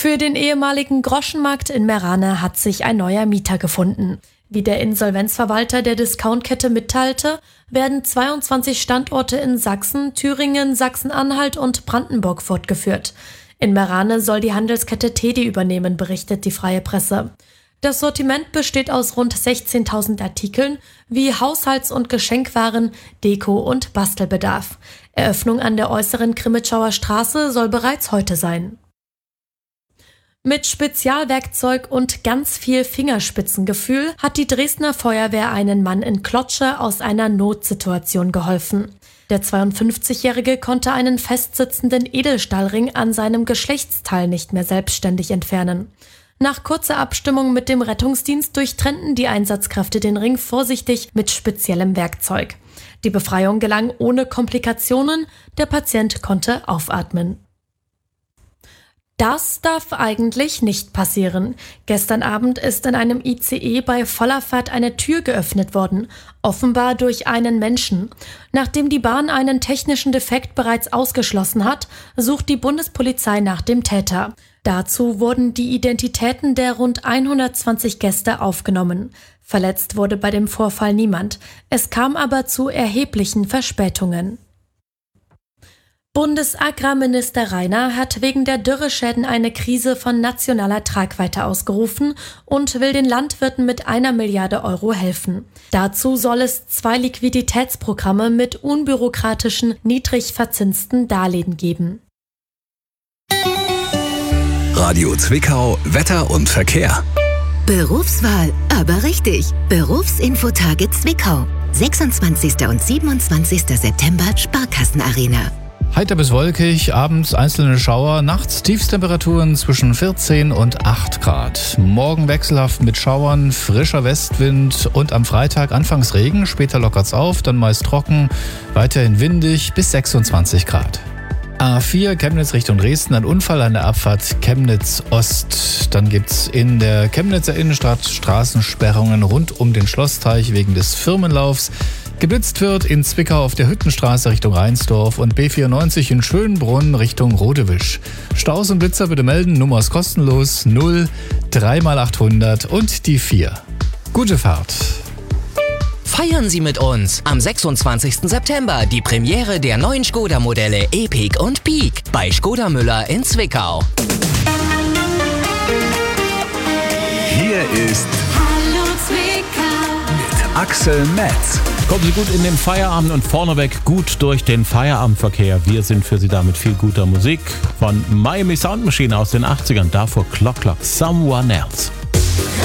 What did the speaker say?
Für den ehemaligen Groschenmarkt in Meerane hat sich ein neuer Mieter gefunden. Wie der Insolvenzverwalter der Discountkette mitteilte, werden 22 Standorte in Sachsen, Thüringen, Sachsen-Anhalt und Brandenburg fortgeführt. In Meerane soll die Handelskette Tedi übernehmen, berichtet die Freie Presse. Das Sortiment besteht aus rund 16.000 Artikeln wie Haushalts- und Geschenkwaren, Deko und Bastelbedarf. Eröffnung an der äußeren Krimitschauer Straße soll bereits heute sein. Mit Spezialwerkzeug und ganz viel Fingerspitzengefühl hat die Dresdner Feuerwehr einen Mann in Klotsche aus einer Notsituation geholfen. Der 52-Jährige konnte einen festsitzenden Edelstahlring an seinem Geschlechtsteil nicht mehr selbstständig entfernen. Nach kurzer Abstimmung mit dem Rettungsdienst durchtrennten die Einsatzkräfte den Ring vorsichtig mit speziellem Werkzeug. Die Befreiung gelang ohne Komplikationen, der Patient konnte aufatmen. Das darf eigentlich nicht passieren. Gestern Abend ist in einem ICE bei voller Fahrt eine Tür geöffnet worden, offenbar durch einen Menschen. Nachdem die Bahn einen technischen Defekt bereits ausgeschlossen hat, sucht die Bundespolizei nach dem Täter. Dazu wurden die Identitäten der rund 120 Gäste aufgenommen. Verletzt wurde bei dem Vorfall niemand. Es kam aber zu erheblichen Verspätungen. Bundesagrarminister Rainer hat wegen der Dürreschäden eine Krise von nationaler Tragweite ausgerufen und will den Landwirten mit 1 Milliarde Euro helfen. Dazu soll es 2 Liquiditätsprogramme mit unbürokratischen, niedrig verzinsten Darlehen geben. Radio Zwickau, Wetter und Verkehr. Berufswahl, aber richtig. Berufsinfotage Zwickau. 26. und 27. September, Sparkassenarena. Heiter bis wolkig, abends einzelne Schauer, nachts Tiefstemperaturen zwischen 14 und 8 Grad. Morgen wechselhaft mit Schauern, frischer Westwind und am Freitag anfangs Regen, später lockert's auf, dann meist trocken, weiterhin windig bis 26 Grad. A4 Chemnitz Richtung Dresden, ein Unfall an der Abfahrt Chemnitz Ost. Dann gibt's in der Chemnitzer Innenstadt Straßensperrungen rund um den Schlossteich wegen des Firmenlaufs. Geblitzt wird in Zwickau auf der Hüttenstraße Richtung Rheinsdorf und B94 in Schönbrunn Richtung Rodewisch. Staus und Blitzer bitte melden, Nummer ist kostenlos, 0 3x800 und die 4. Gute Fahrt. Feiern Sie mit uns am 26. September die Premiere der neuen Skoda-Modelle Epiq und Peak bei Skoda Müller in Zwickau. Hier ist Hallo Zwickau mit Axel Metz. Kommen Sie gut in den Feierabend und vorneweg gut durch den Feierabendverkehr. Wir sind für Sie da mit viel guter Musik von Miami Sound Machine aus den 80ern. Davor Clock Clock, Someone Else.